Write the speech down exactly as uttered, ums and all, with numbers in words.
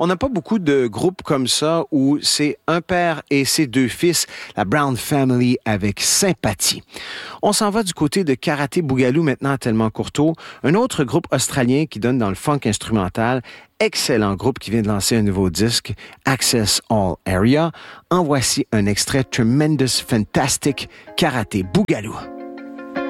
On n'a pas beaucoup de groupes comme ça où c'est un père et ses deux fils, la Brown Family avec Sympathie. On s'en va du côté de Karaté Boogaloo maintenant, tellement Courteau, un autre groupe australien qui donne dans le funk instrumental. Excellent groupe qui vient de lancer un nouveau disque, Access All Area. En voici un extrait Tremendous Fantastic Karaté Boogaloo.